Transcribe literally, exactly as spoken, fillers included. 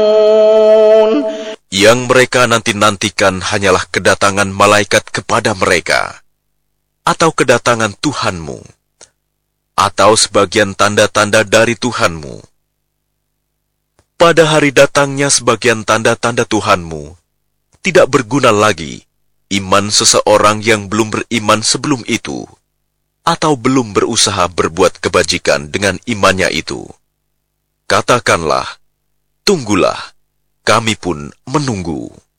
Yang mereka nanti-nantikan hanyalah kedatangan malaikat kepada mereka, atau kedatangan Tuhanmu, atau sebagian tanda-tanda dari Tuhanmu. Pada hari datangnya sebagian tanda-tanda Tuhanmu, tidak berguna lagi iman seseorang yang belum beriman sebelum itu, atau belum berusaha berbuat kebajikan dengan imannya itu. Katakanlah, tunggulah, kami pun menunggu.